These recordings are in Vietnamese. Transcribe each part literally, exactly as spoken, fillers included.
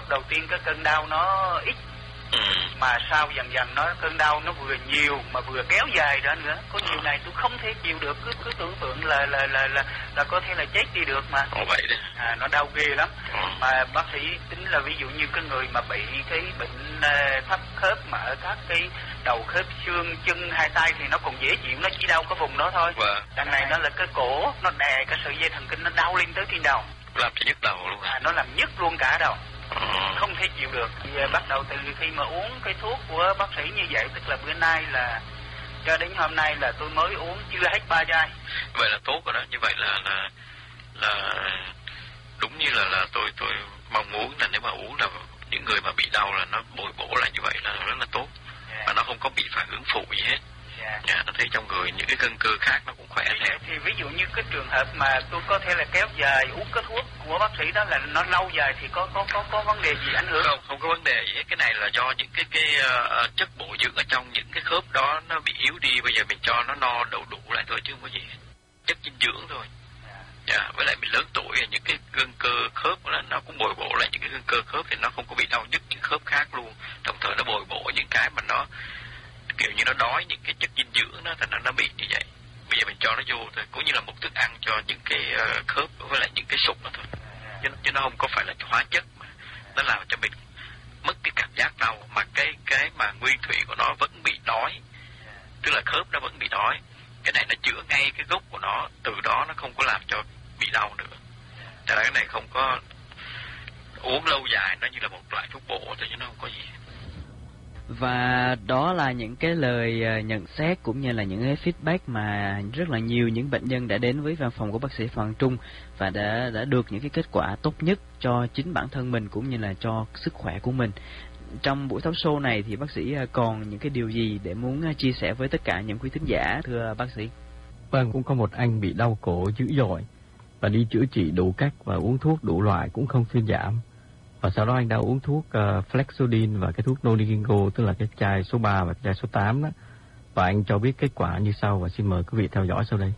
lúc đầu tiên cái cơn đau nó ít, mà sau dần dần nó cơn đau nó vừa nhiều mà vừa kéo dài ra nữa. Có nhiều ngày tôi không thể chịu được, cứ cứ tưởng tượng là là là là là có thể là chết đi được mà. Ồ vậy đấy. À, nó đau ghê lắm. Ừ. Mà bác sĩ tính là ví dụ như cái người mà bị cái bệnh uh, thấp khớp mà ở các cái đầu khớp xương chân hai tay thì nó còn dễ chịu, nó chỉ đau cái vùng đó thôi. Vâng. Đằng này nó là cái cổ, nó đè cái sợi dây thần kinh nó đau lên tới trên đầu. Làm cho nhức đầu luôn. À, nó làm nhức luôn cả đầu. Ừ. Không thể chịu được. Thì uh, bắt đầu từ khi mà uống cái thuốc của bác sĩ như vậy, tức là bữa nay là cho đến hôm nay là tôi mới uống chưa hết ba chai. Vậy là tốt rồi đó. Như vậy là là là đúng như là là tôi tôi mong muốn là nếu mà uống là những người mà bị đau là nó bồi bổ lại như vậy là rất là tốt. Yeah. Mà nó không có bị phản ứng phụ gì hết. Yeah. Yeah, nó thấy trong người những cái gân cơ khác nó cũng khỏe theo. Thì ví dụ như cái trường hợp mà tôi có thể là kéo dài uống cái thuốc của bác sĩ đó là nó lâu dài thì có có có có vấn đề gì ảnh hưởng? Không, không có vấn đề gì hết. Cái này là do những cái cái uh, chất bổ dưỡng ở trong những cái khớp đó nó bị yếu đi, bây giờ mình cho nó no đủ đủ lại thôi chứ không có gì. Chất dinh dưỡng thôi. Dạ, yeah, với lại mình lớn tuổi những cái gân cơ khớp là nó cũng bồi bổ lại những cái gân cơ khớp thì nó không có bị đau nhức những khớp khác luôn. Đồng thời nó bồi bổ những cái mà nó kiểu như nó đói những cái chất dinh dưỡng đó, thành ra nó bị như vậy. Bây giờ mình cho nó vô thôi, cũng như là một thức ăn cho những cái uh, khớp với lại những cái sụn đó thôi. Chứ, chứ nó không có phải là hóa chất mà nó làm cho mình mất cái cảm giác đau, mà cái cái mà nguyên thủy của nó vẫn bị đói, tức là khớp nó vẫn bị đói. Cái này nó chữa ngay cái gốc của nó, từ đó nó không có làm cho bị đau nữa. Cho nên cái này không có uống lâu dài, nó như là một loại thuốc bổ thôi chứ nó không có gì. Và đó là những cái lời nhận xét cũng như là những cái feedback mà rất là nhiều những bệnh nhân đã đến với văn phòng của bác sĩ Hoàng Trung và đã đã được những cái kết quả tốt nhất cho chính bản thân mình cũng như là cho sức khỏe của mình. Trong buổi talk show này thì bác sĩ còn những cái điều gì để muốn chia sẻ với tất cả những quý thính giả thưa bác sĩ? Vâng, cũng có một anh bị đau cổ dữ dội và đi chữa trị đủ cách và uống thuốc đủ loại cũng không thuyên giảm. Và sau đó anh đã uống thuốc uh, Flexodin và cái thuốc Noligingo, tức là cái chai số ba và chai số tám đó. Và anh cho biết kết quả như sau và xin mời quý vị theo dõi sau đây.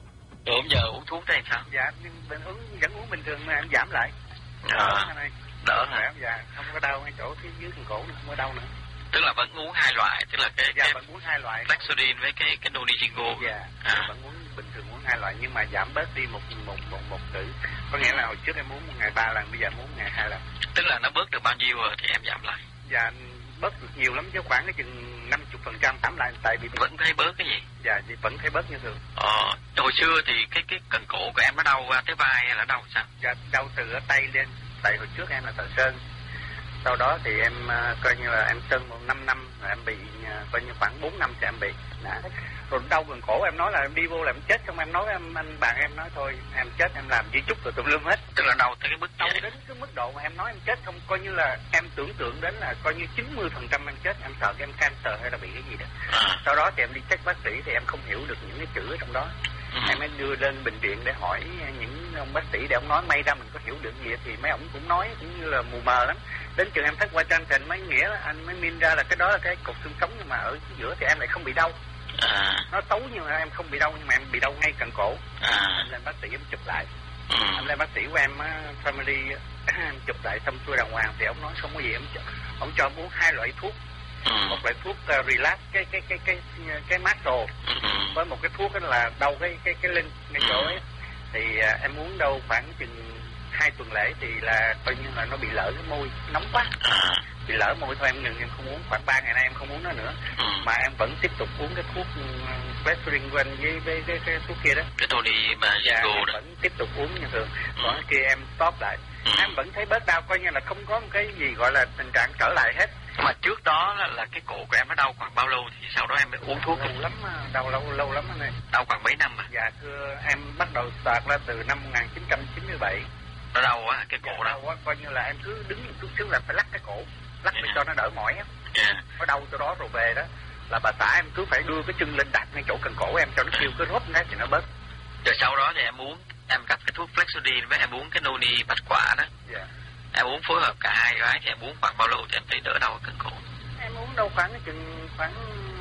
Rồi giờ uống thuốc đây sao? Dạ, mình uống vẫn uống bình thường mà em giảm lại. À, đỡ hả? Dạ, không có đau ngay chỗ phía dưới phần cổ nữa, không có đau nữa. Tức là vẫn uống hai loại, tức là cái dạ, cái vẫn uống hai loại. Flexodin với cái cái Noligingo. Dạ, à. vẫn uống bình thường uống hai loại nhưng mà giảm bớt đi một một một một cử. Có nghĩa là hồi trước em uống một ngày ba lần, bây giờ em uống một ngày hai lần. Tức là nó bớt được bao nhiêu rồi thì em giảm lại? Dạ, bớt được nhiều lắm chứ, khoảng cái chừng năm mươi phần trăm giảm lại, tại vì vẫn thấy bớt cái gì? Dạ, thì vẫn thấy bớt như thường. Ờ, hồi xưa thì cái cái cần cổ của em nó đau qua tới vai hay là đau sao? Dạ, đau từ ở tay lên, tại hồi trước em là thợ sơn. Sau đó thì em uh, coi như là em sơn một năm năm, rồi em bị uh, coi như khoảng bốn năm thì em bị. Đã. Rồi đau gần cổ em nói là em đi vô là em chết, xong em nói em anh bạn em nói thôi em chết em làm di chúc rồi tùm lum hết. Tức là đau tới cái mức đau đến cái mức độ mà em nói em chết không, coi như là em tưởng tượng đến là coi như chín mươi phần trăm em chết, em sợ em cancer hay là bị cái gì đó. À. Sau đó thì em đi check bác sĩ thì em không hiểu được những cái chữ ở trong đó. Ừ. Em mới đưa lên bệnh viện để hỏi những ông bác sĩ để ông nói, may ra mình có hiểu được gì thì mấy ông cũng nói cũng như là mù mờ lắm. Đến chừng em thắt qua chân thì anh mới nghĩa là anh mới min ra là cái đó là cái cột xương sống, nhưng mà ở giữa thì em lại không bị đau. À. Nó xấu nhưng mà em không bị đau, nhưng mà em bị đau ngay cận cổ. À. Em lên bác sĩ em chụp lại. Ừ. Em lên bác sĩ của em family em chụp lại xong xuôi đàng hoàng thì ông nói không có gì, em ông cho uống hai loại thuốc. Ừ. Một loại thuốc uh, relax cái cái cái cái cái, cái muscle. Ừ. Với một cái thuốc đó là đau cái cái cái lưng ngay chỗ ấy. Thì uh, em uống đâu khoảng chừng hai tuần lễ thì là coi như là nó bị lỡ cái môi, nóng quá. À. Bị lỡ môi thôi em ngừng, em không uống, khoảng ba ngày nay em không uống nó nữa. Ừ. Mà em vẫn tiếp tục uống cái thuốc Flexodin với với cái, cái, cái thuốc kia đó. Cái Tony mà dạ, em đó. Vẫn tiếp tục uống như thường. Ừ. Còn cái kia em stop lại. Ừ. Em vẫn thấy bớt đau, coi như là không có một cái gì gọi là tình trạng trở lại hết. Mà trước đó là, là cái cổ của em nó đau khoảng bao lâu thì sau đó em mới uống thuốc? Lâu lắm, đau lâu lâu lắm anh ơi. Đau khoảng mấy năm à? Dạ thưa em bắt đầu start ra từ năm một nghìn chín trăm chín mươi bảy. Nó đau quá, cái cổ dạ, đau quá, coi như là em cứ đứng một chút xíu là phải lắc cái cổ, lắc để yeah. cho nó đỡ mỏi á. Yeah. Nó đau chỗ đó rồi về đó là bà xã em cứ phải đưa cái chân lên đặt ngay chỗ cần cổ em cho nó kêu cái rốt cái thì nó bớt. Rồi sau đó thì em uống, em gặp cái thuốc Flexodin với em uống cái Noni bạch quả đó. Yeah. Em uống phối hợp cả hai cái thì em uống khoảng bao lâu thì em thấy đỡ đau ở cần cổ? Em uống đâu khoảng chừng khoảng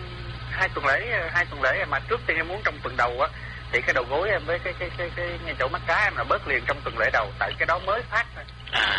hai tuần lễ, hai tuần lễ mà trước tiên em uống trong tuần đầu á thì cái đầu gối em với cái cái cái cái ngay chỗ mắt cá em là bớt liền trong tuần lễ đầu, tại cái đó mới phát thôi. À.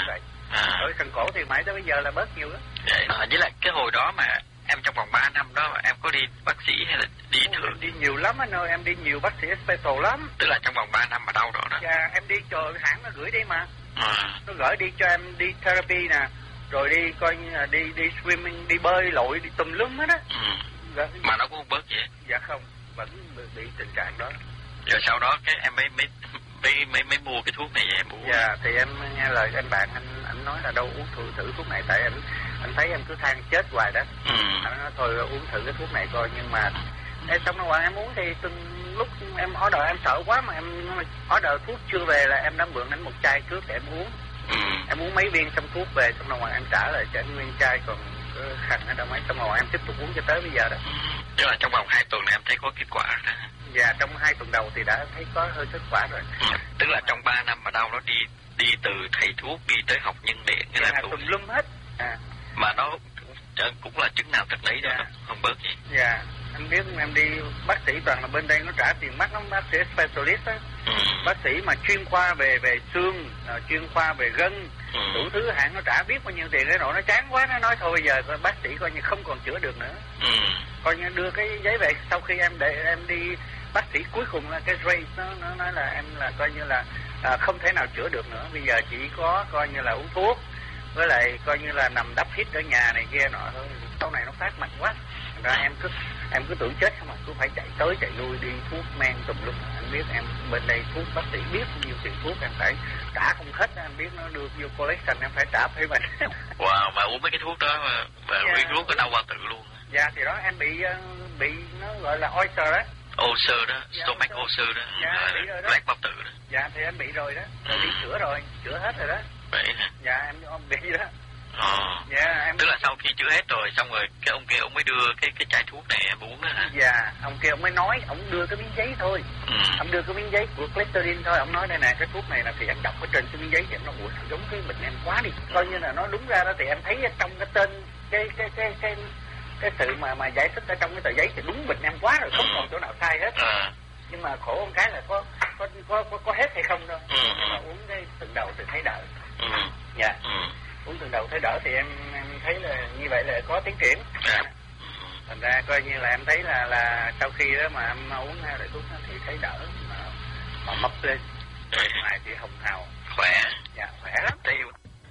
À. Rồi sần cổ thì mãi tới bây giờ là bớt nhiều lắm. Vậy à, với lại cái hồi đó mà em trong vòng ba năm đó em có đi bác sĩ hay là đi thường? Đi nhiều lắm anh ơi, em đi nhiều bác sĩ special lắm. Tức là trong vòng ba năm mà đau đó đó. Dạ, em đi chờ hãng nó gửi đi mà. À. Nó gửi đi cho em đi therapy nè, rồi đi coi như là đi đi swimming, đi bơi lội, đi tùm lum hết á. Ừ. Dạ. Mà nó cũng không bớt vậy? Dạ không, vẫn bị, bị tình trạng đó. Rồi sau đó cái em mới mới mới mới, mới mua cái thuốc này về em uống. Dạ, thì em nghe lời anh bạn anh anh nói là đâu uống thử thử thuốc này, tại anh anh thấy em cứ than chết hoài đó. Ừ. Anh nói thôi uống thử cái thuốc này coi, nhưng mà em xong rồi em uống thì từng lúc em order em sợ quá mà em order thuốc chưa về là em đã mượn anh một chai trước để em uống. Ừ. Em uống mấy viên xong thuốc về, xong rồi em trả lại cho anh nguyên chai còn khăn ở đâu mấy, xong rồi em tiếp tục uống cho tới bây giờ đó. Tức là trong vòng hai tuần này em thấy có kết quả đó. Dạ, trong hai tuần đầu thì đã thấy có hơi kết quả rồi. Ừ. Tức là trong ba năm mà đau nó đi đi từ thầy thuốc đi tới học nhân điện cái dạ, là tùm lum hết. À. Mà nó cũng, cũng là chứng nào thật đấy đó, dạ. Không bớt gì. Dạ, anh biết em đi bác sĩ toàn là bên đây nó trả tiền mắc lắm, bác sĩ specialist á. Ừ. Bác sĩ mà chuyên khoa về về xương, chuyên khoa về gân, ừ. đủ thứ hãng nó trả biết bao nhiêu tiền, cái nỗi nó chán quá, nó nói thôi bây giờ bác sĩ coi như không còn chữa được nữa. Ừ. Coi như đưa cái giấy về, sau khi em để em đi bác sĩ cuối cùng là cái Ray nó nó nói là em là coi như là à, không thể nào chữa được nữa, bây giờ chỉ có coi như là uống thuốc với lại coi như là nằm đắp hít ở nhà này kia nọ thôi. Sau này nó phát mạnh quá, ra em cứ em cứ tưởng chết không mà cứ phải chạy tới chạy lui đi thuốc men tùm lum. Anh biết em bên đây thuốc bác sĩ biết bao nhiêu tiền thuốc em phải trả không hết, anh biết nó đưa vô collection em phải trả phí bệnh. Wow, mà uống mấy cái thuốc đó mà, mà dạ. Riêng thuốc có đau bao tử luôn. Dạ thì đó em bị bị nó gọi là ulcer đó. Ulcer đó, dạ, stomach ulcer đó, dạ, bị rồi đó. loét bao tử đó. Dạ thì em bị rồi đó, rồi ừ. đi chữa rồi, chữa hết rồi đó. Vậy hả? Dạ em bị đó. Ờ. Dạ em. Tức là sau khi chữa hết rồi, xong rồi cái ông kia ông mới đưa cái cái chai thuốc này em uống đó hả? Dạ, ông kia ông mới nói, ông đưa cái miếng giấy thôi. Ừ. Ông đưa cái miếng giấy của Clethodim thôi, ông nói đây nè cái thuốc này là thì em đọc ở trên cái miếng giấy thì em nói ủa giống cái bệnh em quá đi. Coi như là nó đúng ra đó thì em thấy trong cái tên cái cái cái cái cái sự mà mà giải thích ở trong cái tờ giấy thì đúng bệnh em quá rồi, không ừ. còn chỗ nào sai hết. À. Nhưng mà khổ một cái là có có có có, có hết hay không đâu. Ừ. Nhưng mà uống cái từng đầu thì thấy đỡ. Ừ. Dạ. Ừ. Uống từng đầu thấy đỡ thì em em thấy là như vậy là có tiến triển. À. Thành ra coi như là em thấy là là sau khi đó mà em uống hai loại thuốc thì thấy đỡ mà, mà mập lên. Ngoài thì hồng hào. Khỏe. Dạ khỏe lắm. Tiêu.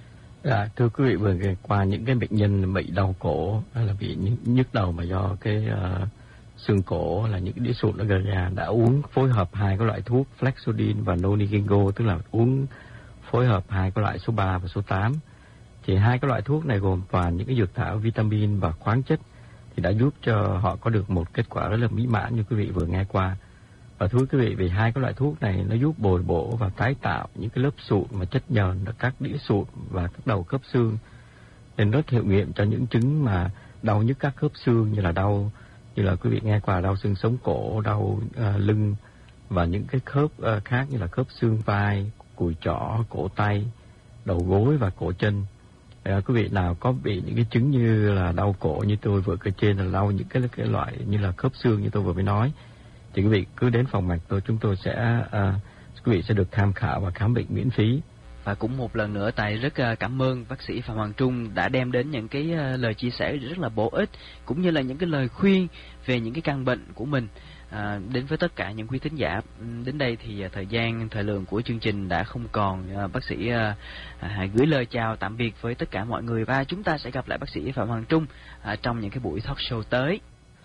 Dạ, thưa quý vị, vừa qua những cái bệnh nhân bị đau cổ hay là bị nhức đầu mà do cái uh, xương cổ là những cái đĩa sụn ở gần nhà đã uống phối hợp hai cái loại thuốc Flexodin và Nonigingo, tức là uống phối hợp hai cái loại số ba và số tám. Thì hai cái loại thuốc này gồm toàn những cái dược thảo, vitamin và khoáng chất thì đã giúp cho họ có được một kết quả rất là mỹ mãn như quý vị vừa nghe qua. Và thưa quý vị, vì hai cái loại thuốc này nó giúp bồi bổ và tái tạo những cái lớp sụn và chất nhờn ở các đĩa sụn và các đầu khớp xương, nên rất hiệu nghiệm cho những chứng mà đau nhức các khớp xương như là đau như là quý vị nghe qua đau xương sống cổ, đau uh, lưng và những cái khớp uh, khác như là khớp xương vai, cùi chỏ, cổ tay, đầu gối và cổ chân. Uh, quý vị nào có bị những cái chứng như là đau cổ như tôi vừa kể trên, là đau những cái cái loại như là khớp xương như tôi vừa mới nói, thì quý vị cứ đến phòng mạch tôi, chúng tôi sẽ uh, quý vị sẽ được tham khảo và khám bệnh miễn phí. Và cũng một lần nữa Tài rất cảm ơn bác sĩ Phạm Hoàng Trung đã đem đến những cái lời chia sẻ rất là bổ ích, cũng như là những cái lời khuyên về những cái căn bệnh của mình à, đến với tất cả những quý thính giả. Đến đây thì thời gian thời lượng của chương trình đã không còn. À, bác sĩ à, à, gửi lời chào tạm biệt với tất cả mọi người và chúng ta sẽ gặp lại bác sĩ Phạm Hoàng Trung à, trong những cái buổi talk show tới.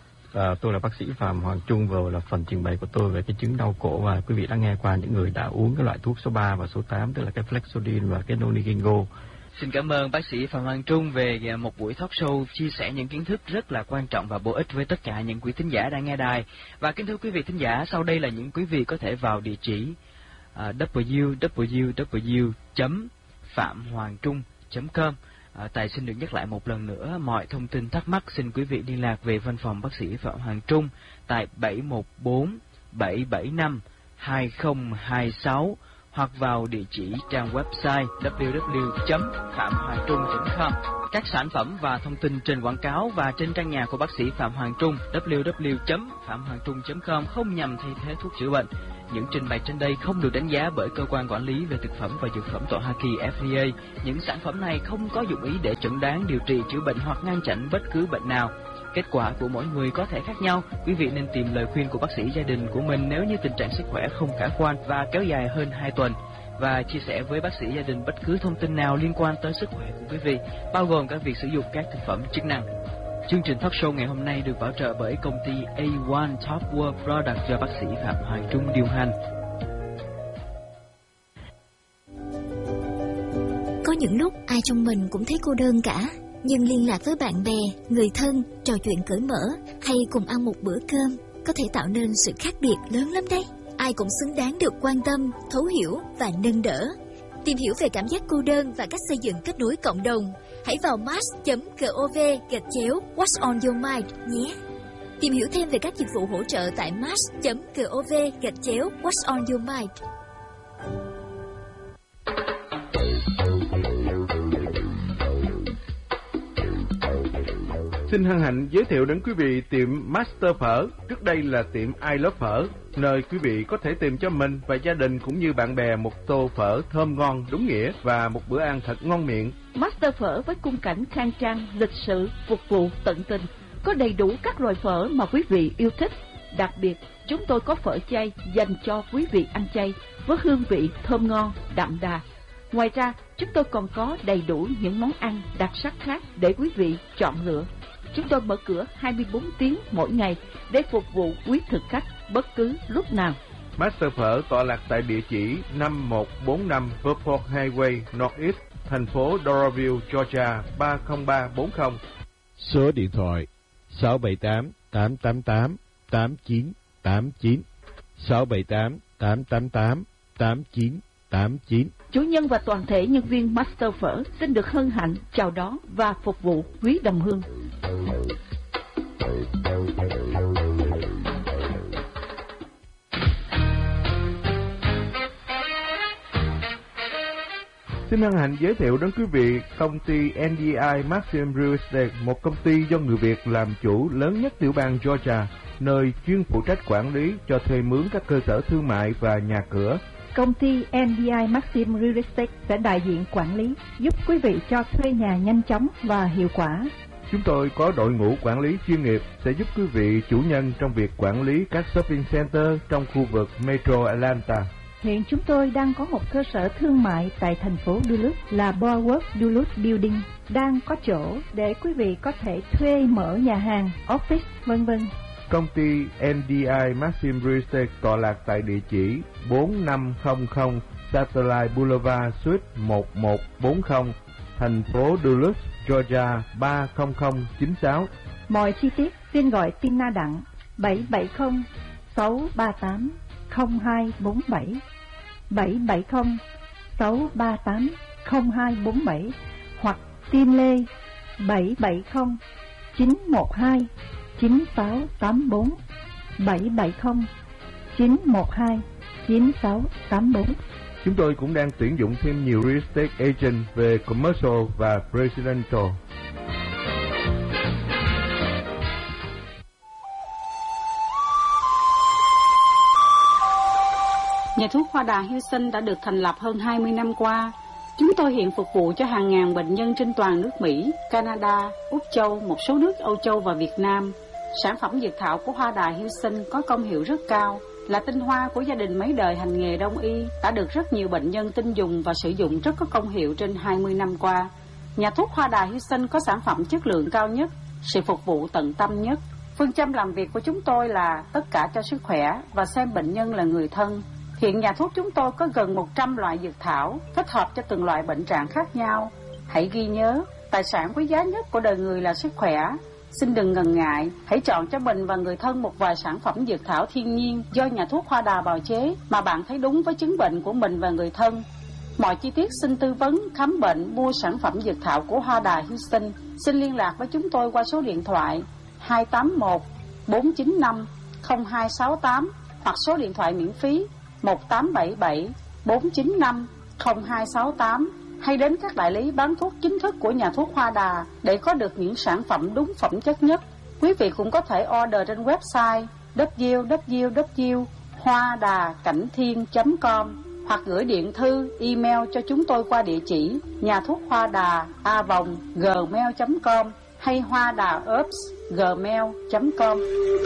À, tôi là bác sĩ Phạm Hoàng Trung, vừa là phần trình bày của tôi về cái chứng đau cổ, và quý vị đã nghe qua những người đã uống cái loại thuốc số ba và số tám, tức là cái Flexodin và cái Nonigingo. Xin cảm ơn bác sĩ Phạm Hoàng Trung về một buổi talk show chia sẻ những kiến thức rất là quan trọng và bổ ích với tất cả những quý thính giả đang nghe đài. Và kính thưa quý vị thính giả, sau đây là những quý vị có thể vào địa chỉ uh, w w w chấm phạm hoàng trung chấm com. À, Tài xin được nhắc lại một lần nữa, mọi thông tin thắc mắc xin quý vị liên lạc về văn phòng bác sĩ Phạm Hoàng Trung tại bảy một bốn bảy bảy năm hai không hai sáu hoặc vào địa chỉ trang website w w w chấm phạm hoàng trung chấm com. Các sản phẩm và thông tin trên quảng cáo và trên trang nhà của bác sĩ Phạm Hoàng Trung w w w chấm phạm hoàng trung chấm com không nhằm thay thế thuốc chữa bệnh. Những trình bày trên đây không được đánh giá bởi cơ quan quản lý về thực phẩm và dược phẩm tại Hoa Kỳ F D A. Những sản phẩm này không có dụng ý để chẩn đoán, điều trị, chữa bệnh hoặc ngăn chặn bất cứ bệnh nào. Kết quả của mỗi người có thể khác nhau. Quý vị nên tìm lời khuyên của bác sĩ gia đình của mình nếu như tình trạng sức khỏe không khả quan và kéo dài hơn hai tuần. Và chia sẻ với bác sĩ gia đình bất cứ thông tin nào liên quan tới sức khỏe của quý vị, bao gồm cả việc sử dụng các thực phẩm chức năng. Chương trình talk show ngày hôm nay được bảo trợ bởi công ty A một Top World Product do bác sĩ Phạm Hoàng Trung điều hành. Có những lúc ai trong mình cũng thấy cô đơn cả, nhưng liên lạc với bạn bè, người thân, trò chuyện cởi mở hay cùng ăn một bữa cơm có thể tạo nên sự khác biệt lớn lắm đấy. Ai cũng xứng đáng được quan tâm, thấu hiểu và nâng đỡ. Tìm hiểu về cảm giác cô đơn và cách xây dựng kết nối cộng đồng, hãy vào mass chấm gov gạch chéo What's on your mind nhé. Tìm hiểu thêm về các dịch vụ hỗ trợ tại mass chấm gov gạch chéo What's on your mind. Xin hân hạnh giới thiệu đến quý vị tiệm Master Phở, trước đây là tiệm I Love Phở, nơi quý vị có thể tìm cho mình và gia đình cũng như bạn bè một tô phở thơm ngon đúng nghĩa và một bữa ăn thật ngon miệng. Master Phở với khung cảnh khang trang, lịch sự, phục vụ tận tình, có đầy đủ các loại phở mà quý vị yêu thích. Đặc biệt, chúng tôi có phở chay dành cho quý vị ăn chay với hương vị thơm ngon, đậm đà. Ngoài ra, chúng tôi còn có đầy đủ những món ăn đặc sắc khác để quý vị chọn lựa. Chúng tôi mở cửa hai mươi bốn tiếng mỗi ngày để phục vụ quý thực khách bất cứ lúc nào. Master Phở tọa lạc tại địa chỉ năm một bốn năm Beaufort Highway Northeast, thành phố Doraville, Georgia ba không ba bốn không. Số điện thoại sáu bảy tám tám tám tám tám chín tám chín, sáu bảy tám tám tám tám tám chín tám chín. Chủ nhân và toàn thể nhân viên Master Phở xin được hân hạnh chào đón và phục vụ quý đồng hương. Xin hân hạnh giới thiệu đến quý vị công ty N D I Maxim Real Estate, một công ty do người Việt làm chủ lớn nhất tiểu bang Georgia, nơi chuyên phụ trách quản lý cho thuê mướn các cơ sở thương mại và nhà cửa. Công ty N D I Maxim Real Estate sẽ đại diện quản lý, giúp quý vị cho thuê nhà nhanh chóng và hiệu quả. Chúng tôi có đội ngũ quản lý chuyên nghiệp sẽ giúp quý vị chủ nhân trong việc quản lý các shopping center trong khu vực Metro Atlanta. Hiện chúng tôi đang có một cơ sở thương mại tại thành phố Duluth là Boardwalk Duluth Building, đang có chỗ để quý vị có thể thuê mở nhà hàng, office, vân vân. Công ty N D I Maxim Real Estate tọa lạc tại địa chỉ bốn năm không không Satellite Boulevard Suite một một bốn không, thành phố Duluth, Georgia ba không không chín sáu. Mọi chi tiết xin gọi Tina Đặng bảy bảy không sáu ba tám không hai bốn bảy, bảy bảy không sáu ba tám không hai bốn bảy hoặc Tim Lê bảy bảy không chín một hai chín sáu tám bốn, bảy bảy không chín một hai chín sáu tám bốn. Chúng tôi cũng đang tuyển dụng thêm nhiều real estate agent về commercial và residential. Nhà thuốc Hoa Đà Houston đã được thành lập hơn hai mươi năm qua. Chúng tôi hiện phục vụ cho hàng ngàn bệnh nhân trên toàn nước Mỹ, Canada, Úc Châu, một số nước Âu Châu và Việt Nam. Sản phẩm dược thảo của Hoa Đà Houston có công hiệu rất cao, là tinh hoa của gia đình mấy đời hành nghề đông y, đã được rất nhiều bệnh nhân tin dùng và sử dụng rất có công hiệu trên hai mươi năm qua. Nhà thuốc Hoa Đà Houston có sản phẩm chất lượng cao nhất, sự phục vụ tận tâm nhất. Phương châm làm việc của chúng tôi là tất cả cho sức khỏe và xem bệnh nhân là người thân. Hiện nhà thuốc chúng tôi có gần một trăm loại dược thảo, thích hợp cho từng loại bệnh trạng khác nhau. Hãy ghi nhớ, tài sản quý giá nhất của đời người là sức khỏe. Xin đừng ngần ngại, hãy chọn cho mình và người thân một vài sản phẩm dược thảo thiên nhiên do nhà thuốc Hoa Đà bào chế mà bạn thấy đúng với chứng bệnh của mình và người thân. Mọi chi tiết xin tư vấn, khám bệnh, mua sản phẩm dược thảo của Hoa Đà Houston. Xin liên lạc với chúng tôi qua số điện thoại hai tám một bốn chín năm không hai sáu tám hoặc số điện thoại miễn phí một tám bảy bảy bốn chín năm không hai sáu tám hay đến các đại lý bán thuốc chính thức của nhà thuốc Hoa Đà để có được những sản phẩm đúng phẩm chất nhất. Quý vị cũng có thể order trên website w w w chấm hoa đà cảnh thiên chấm com hoặc gửi điện thư, email cho chúng tôi qua địa chỉ nhà thuốc Hoa Đà a vòng gmail chấm com hay hoa đà herbs gmail chấm com.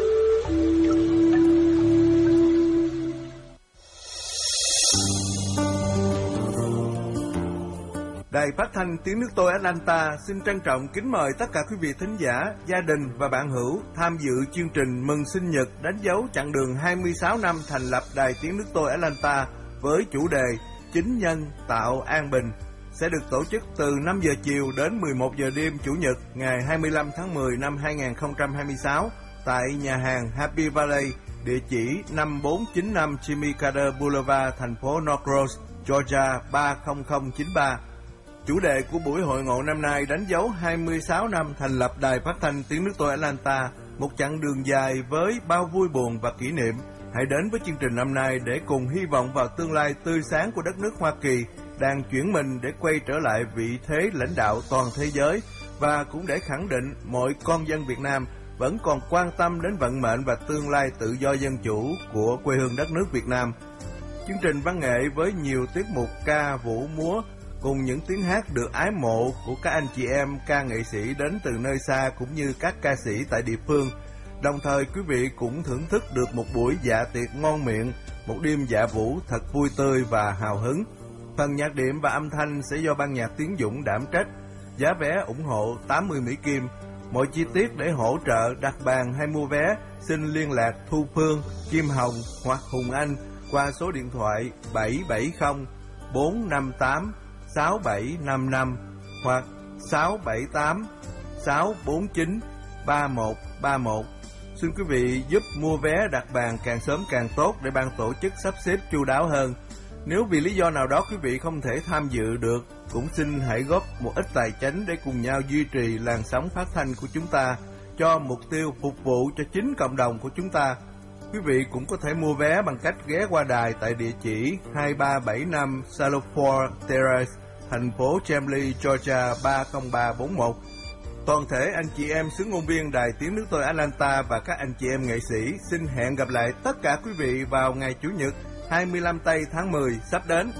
Đài phát thanh Tiếng Nước Tôi Atlanta xin trân trọng kính mời tất cả quý vị thính giả, gia đình và bạn hữu tham dự chương trình mừng sinh nhật đánh dấu chặng đường hai mươi sáu năm thành lập Đài Tiếng Nước Tôi Atlanta với chủ đề Chính nhân tạo an bình, sẽ được tổ chức từ năm giờ chiều đến mười một giờ đêm Chủ nhật ngày hai mươi lăm tháng mười năm hai nghìn không trăm hai mươi sáu tại nhà hàng Happy Valley, địa chỉ năm bốn chín năm Jimmy Carter Boulevard, thành phố North Rose, Georgia ba không không chín ba. Chủ đề của buổi hội ngộ năm nay đánh dấu hai mươi sáu năm thành lập Đài Phát thanh Tiếng Nước Tôi Atlanta, một chặng đường dài với bao vui buồn và kỷ niệm. Hãy đến với chương trình năm nay để cùng hy vọng vào tương lai tươi sáng của đất nước Hoa Kỳ đang chuyển mình để quay trở lại vị thế lãnh đạo toàn thế giới, và cũng để khẳng định mọi con dân Việt Nam vẫn còn quan tâm đến vận mệnh và tương lai tự do dân chủ của quê hương đất nước Việt Nam. Chương trình văn nghệ với nhiều tiết mục ca, vũ, múa cùng những tiếng hát được ái mộ của các anh chị em ca nghệ sĩ đến từ nơi xa cũng như các ca sĩ tại địa phương. Đồng thời quý vị cũng thưởng thức được một buổi dạ tiệc ngon miệng, một đêm dạ vũ thật vui tươi và hào hứng. Phần nhạc đệm và âm thanh sẽ do ban nhạc Tiến Dũng đảm trách. Giá vé ủng hộ tám mươi Mỹ Kim. Mọi chi tiết để hỗ trợ, đặt bàn hay mua vé xin liên lạc Thu Phương, Kim Hồng hoặc Hùng Anh qua số điện thoại bảy bảy không bốn năm tám sáu bảy năm năm hoặc sáu bảy tám sáu bốn chín ba một ba một. Xin quý vị giúp mua vé đặt bàn càng sớm càng tốt để ban tổ chức sắp xếp chu đáo hơn. Nếu vì lý do nào đó quý vị không thể tham dự được, cũng xin hãy góp một ít tài chánh để cùng nhau duy trì làn sóng phát thanh của chúng ta cho mục tiêu phục vụ cho chính cộng đồng của chúng ta. Quý vị cũng có thể mua vé bằng cách ghé qua đài tại địa chỉ hai ba bảy năm Salford Terrace, thành phố Chamblee, Georgia ba không ba bốn một. Toàn thể anh chị em xướng ngôn viên Đài Tiếng Nước Tôi Atlanta và các anh chị em nghệ sĩ xin hẹn gặp lại tất cả quý vị vào ngày Chủ nhật hai mươi lăm tây tháng mười sắp đến.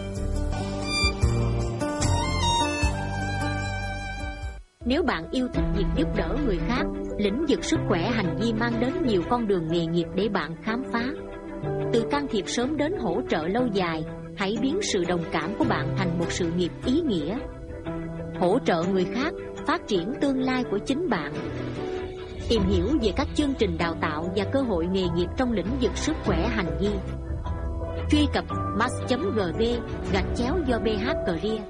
Nếu bạn yêu thích việc giúp đỡ người khác, lĩnh vực sức khỏe hành vi mang đến nhiều con đường nghề nghiệp để bạn khám phá. Từ can thiệp sớm đến hỗ trợ lâu dài, hãy biến sự đồng cảm của bạn thành một sự nghiệp ý nghĩa. Hỗ trợ người khác, phát triển tương lai của chính bạn. Tìm hiểu về các chương trình đào tạo và cơ hội nghề nghiệp trong lĩnh vực sức khỏe hành vi. Truy cập mass chấm gv gạch chéo do bê hát Career.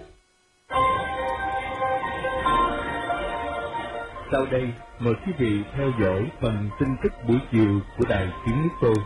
Sau đây, mời quý vị theo dõi phần tin tức buổi chiều của Đài Tiếng Nước Tôi.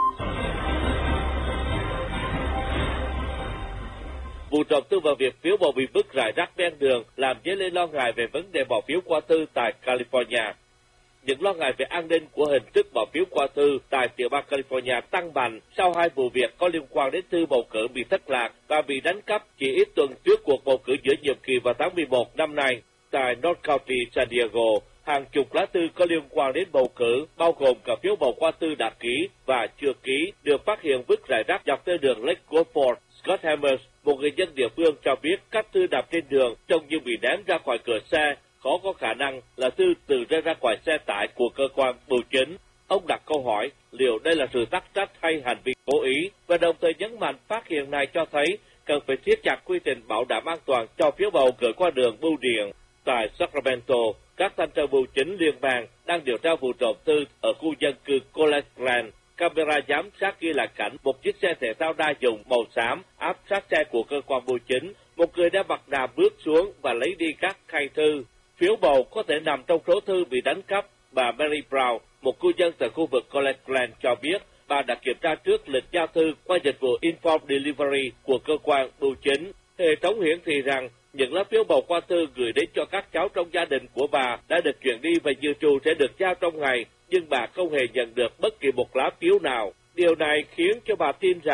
Vụ trộm tư vào việc phiếu bầu bị vứt rải rác ven đường làm dấy lên lo ngại về vấn đề bỏ phiếu qua thư tại California. Những lo ngại về an ninh của hình thức bỏ phiếu qua thư tại tiểu bang California tăng mạnh sau hai vụ việc có liên quan đến thư bầu cử bị thất lạc và bị đánh cắp chỉ ít tuần trước cuộc bầu cử giữa nhiệm kỳ vào tháng mười một năm nay. Tại North County, San Diego, hàng chục lá thư có liên quan đến bầu cử, bao gồm cả phiếu bầu qua thư đã ký và chưa ký, được phát hiện vứt rải rác dọc theo đường Lake Gofford. Scott Hammers, một người dân địa phương, cho biết các thư đặt trên đường trông như bị ném ra khỏi cửa xe, khó có khả năng là thư từ rơi ra khỏi xe tải của cơ quan bưu chính. Ông đặt câu hỏi liệu đây là sự tắc trách hay hành vi cố ý, và đồng thời nhấn mạnh phát hiện này cho thấy cần phải siết chặt quy trình bảo đảm an toàn cho phiếu bầu gửi qua đường bưu điện. Tại Sacramento, các thanh tra bưu chính liên bang đang điều tra vụ trộm thư ở khu dân cư College Grand. Camera giám sát ghi lại cảnh một chiếc xe thể thao đa dụng màu xám áp sát xe của cơ quan bưu chính. Một người đã mặc đà bước xuống và lấy đi các khay thư. Phiếu bầu có thể nằm trong số thư bị đánh cắp. Bà Mary Brown, một cư dân tại khu vực College Grand, cho biết bà đã kiểm tra trước lịch giao thư qua dịch vụ Inform Delivery của cơ quan bưu chính. Hệ thống hiển thị rằng những lá phiếu bầu qua thư gửi đến cho các cháu trong gia đình của bà đã được chuyển đi và dự trù sẽ được giao trong ngày, nhưng bà không hề nhận được bất kỳ một lá phiếu nào. Điều này khiến cho bà tin rằng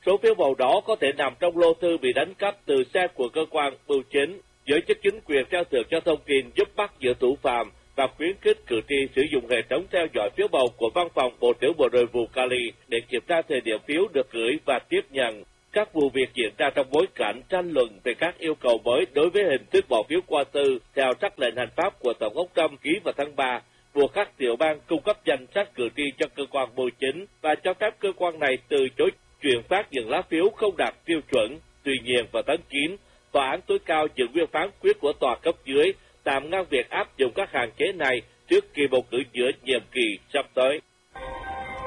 số phiếu bầu đó có thể nằm trong lô thư bị đánh cắp từ xe của cơ quan bưu chính. Giới chức chính quyền trao thưởng cho thông tin giúp bắt giữ thủ phạm và khuyến khích cử tri sử dụng hệ thống theo dõi phiếu bầu của Văn phòng Bộ trưởng Bộ Nội vụ Cali để kiểm tra thời điểm phiếu được gửi và tiếp nhận. Các vụ việc diễn ra trong bối cảnh tranh luận về các yêu cầu mới đối với hình thức bỏ phiếu qua tư theo sắc lệnh hành pháp của Tổng thống Trump ký vào tháng ba, buộc các tiểu bang cung cấp danh sách cử tri cho cơ quan bưu chính và cho phép cơ quan này từ chối chuyển phát những lá phiếu không đạt tiêu chuẩn. Tuy nhiên, vào tháng chín, Tòa án tối cao giữ nguyên phán quyết của tòa cấp dưới tạm ngăn việc áp dụng các hạn chế này trước kỳ bầu cử giữa nhiệm kỳ sắp tới.